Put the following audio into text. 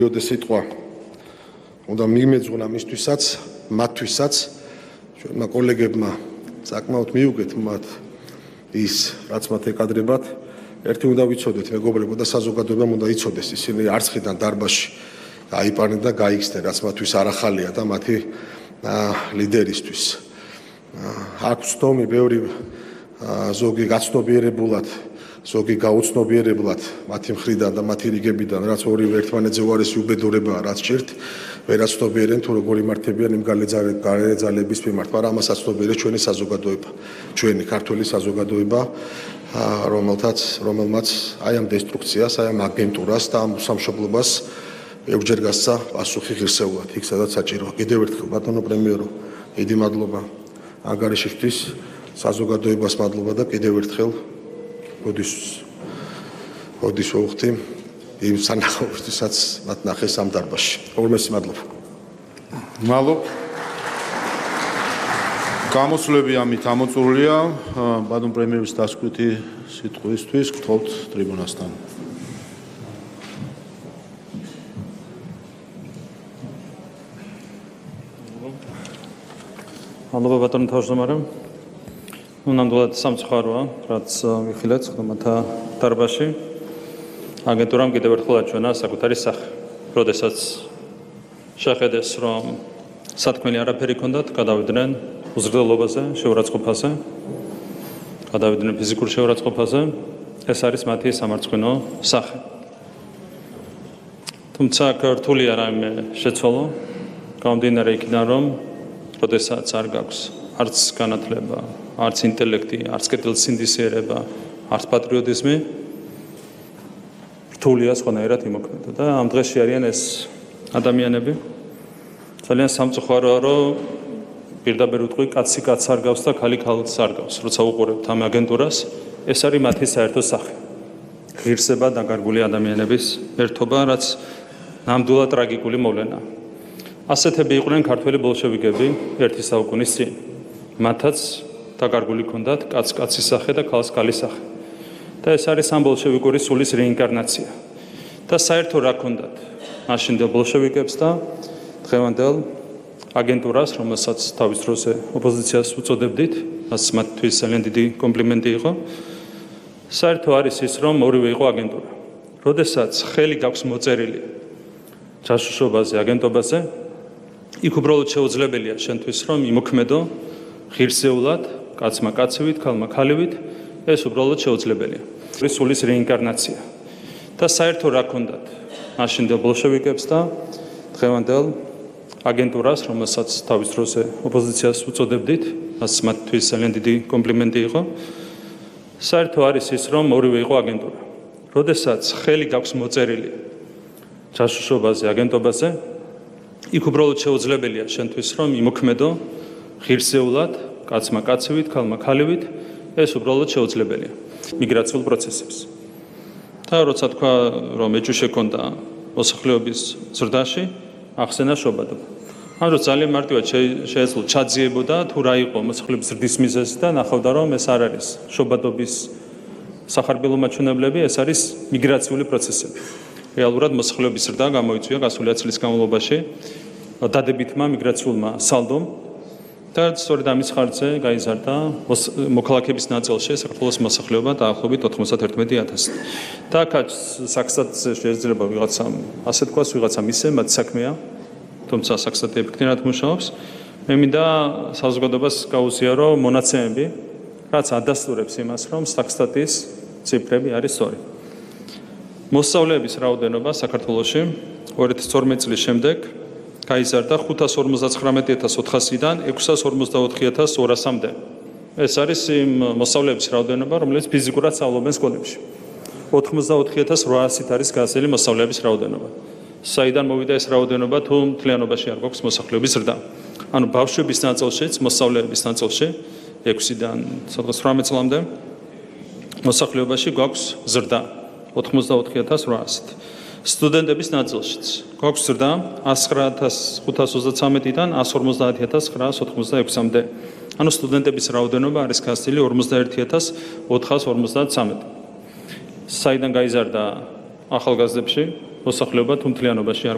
სიტყვა უნდა მიიმეძღვნა მისთვისაც, მათთვისაც, ჩვენმა კოლეგებმა საკმაოდ მიუგეთ მათ ის, რაც მათ ეკადრებათ. ერთი უნდა ვიცოდეთ, მეგობრებო და საზოგადოებამ უნდა იცოდეს, ისინი არცხიდან დარბაზში აიპარნენ და გაიქცნენ, რაც მათთვის არ ახალია და მათი ლიდერისთვის. აქვს თომი ბევრი ზოგი გაცნობიერებულად, ზოგი გაუცნობიერებლად მათი მხრიდან და მათი რიგებიდან, რაც ორივე ერთმანეთზე უარესი უბედურებაა, რაც ჭირთ, ვერაცნობიერენ თუ როგორ იმართებიან იმ გარეძალების მიმართ, მაგრამ ამასაც ცნობიერებს ჩვენი საზოგადოება, ჩვენი ქართული საზოგადოება, რომელმაც აი ამ დესტრუქციას, აი ამ აგენტურას და ამ სამშობლობას ბევრჯერ გასცა პასუხი ღირსეულად, იქ სადაც საჭიროა. კიდევ ერთხელ ბატონო პრემიერო, დიდი მადლობა ანგარიშისთვის, საზოგადოებას მადლობა და კიდევ ერთხელ ოდის ვუხდი იმ სანახაობისთვისაც მათ ნახეს ამ დარბაზში. ორმესი მადლობა. მადლობ. გამოსვლები ამით ამოწურულია. ბატონ პრემიერის დასკვნითი სიტყვისთვის გთხოვთ ტრიბუნასთან. მადლობა ბატონო თავმჯდომარე. ნამდვილად სამწუხაროა, რაც ვიხილეთ ხდომათა დარბაზში. აგენტურამ კიდევ ერთხელ აჩვენა საკუთარი სახე. როდესაც შეხედეს, რომ სათქმელი არაფერი ჰქონდათ, გადავიდნენ უზრდელობაზე, შეურაცხყოფაზე, გადავიდნენ ფიზიკურ შეურაცხყოფაზე. ეს არის მათი სამარცხვინო სახე. თუმცა ქართულია რაიმე შეცვალო, გამომდინარე იქიდან, რომ როდესაც არ გაქვს არც განათლება, არც ინტელექტი, არც კეთილსინდისიერება, არც პატრიოტიზმი, რთულია სხვანაირად იმოქმედა და ამ დღეში არიან ეს ადამიანები. ძალიან სამწუხაროა, რომ პირდაპირ ვიტყვი, კაცი კაცს არ გავს და ქალი ქალს არ გავს. როცა უყურებთ ამ აგენტურას, ეს არის მათი საერთო სახე. ღირსება დაკარგული ადამიანების ერთობა, რაც ნამდვილად ტრაგიკული მოვლენაა. ასეთები იყვნენ ქართველი ბოლშევიკები ერთი საუკუნის წინ. მათაც დაკარგული ჰქონდათ კაცის სახე და ქალს ქალის სახე. და ეს არის ამ ბოლშევიკური სულის რეინკარნაცია. და საერთო რა ჰქონდათ მაშინდელ ბოლშევიკებს და დღევანდელ აგენტურას, რომელსაც თავის დროზე ოპოზიციას უწოდებდით, რაც მათთვის ძალიან დიდი კომპლიმენტი იყო. საერთო არის ის, რომ ორივე იყო აგენტურა. როდესაც ხელი გაქვს მოწერილი ჯაშუშობაზე, აგენტობაზე, იქ უბრალოდ შეუძლებელია შენთვის, რომ იმოქმედო ღირსეულად, კაცმა კაცივით, ქალმა ქალივით, ეს უბრალოდ შეუძლებელია. სულის რეინკარნაცია. და საერთო რა ჰქონდათ მაშინდელ ბოლშევიკებს და დღევანდელ აგენტურას, რომელსაც თავის დროზე ოპოზიციას უწოდებდით, რაც მათთვის ძალიან დიდი კომპლიმენტი იყო. საერთო არის ის, რომ ორივე იყო აგენტურა. როდესაც ხელი გაქვს მოწერილი ჯაშუშობაზე, აგენტობაზე, იქ უბრალოდ შეუძლებელია შენთვის, რომ იმოქმედო ღირსეულად, კაცმა კაცივით, ქალმა ქალივით, ეს უბრალოდ შეუძლებელია მიგრაციულ პროცესებს. და როცა თქვა, რომ ეჭვი შექონდა მოსახლეობის ზრდაში, ახსენა შობადობა. ამ დროს ძალიან მარტივად შეეძლო ჩაძიებოდა თუ რა იყო მოსახლეობის ზრდის მიზეზი და ნახავდა, რომ ეს არ არის შობადობის სახარბელო მაჩვენებლები, ეს არის მიგრაციული პროცესები. რეალურად მოსახლეობის ზრდა გამოიწვია გასული 10 წლის განმავლობაში დადებითმა მიგრაციულმა სალდომ და სწორედ ამის ხარჯზე გაიზარდა მოქალაქეების ნაწილში საქართველოს მოსახლეობა დაახლოებით 91,000. და აქაც საქსად შეიძლება ვიღაცამ ასე თქვას, ვიღაცამ ისე, მათ საქმეა, თუმცა საქსად ეფექტურად მუშაობს. მე მინდა საზოგადოებას გაუზია, რომ მონაცემები, რაც ადასტურებს იმას, რომ საქსტატის ციფრები არის სწორი. მოსწავლეების რაოდენობა საქართველოში 2012 წლის შემდეგ გაიზარდა 559,400-დან 654,200-მდე. ეს არის იმ მოსწავლეების რაოდენობა, რომლებიც ფიზიკურად სწავლობენ სკოლებში. 84,800-ით არის გაზრდილი მოსწავლეების რაოდენობა. საიდან მოვიდა ეს რაოდენობა, თუ მთლიანობაში არ გვაქვს მოსახლეობის ზრდა. ანუ ბავშვების ნაწილშიც, მოსწავლეების ნაწილში 6-დან 18 წლამდე მოსახლეობაში გვაქვს ზრდა 84,800-ით. სტუდენტების ნაწილშიც გვაქვს ზრდა 109,533-დან 150,986-მდე. ანუ სტუდენტების რაოდენობა არის გაზრდილი 41,453. საიდან გაიზარდა ახალგაზრდებში მოსახლეობა თუ მთლიანობაში არ